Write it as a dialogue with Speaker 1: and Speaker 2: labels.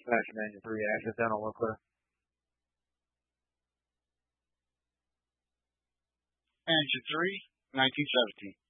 Speaker 1: Smash Mania 3 Accidental Looker.
Speaker 2: Engine 3, 1917.